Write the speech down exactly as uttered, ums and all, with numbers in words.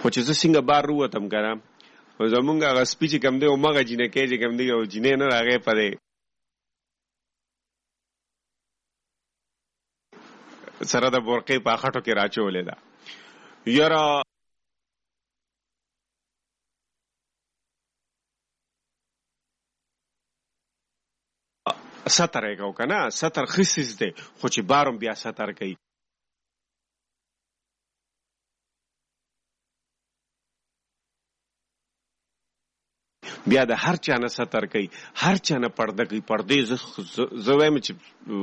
خو چې زه څنګه بار ووتم که نه زمونږ هغه سپي چې کوم دی همغه جینکۍ چې کوم دی یو جینۍ نه هغې په دی سره د بورقې په خټو کې راچولې ده. یاره ستر یې کو که نه ستر ښه څیز دی خو چې بار هم بیا ستر کوي. بیا د هر چا نه ستر کوي هر چا نه پرده کوي. پردې زه وایم چې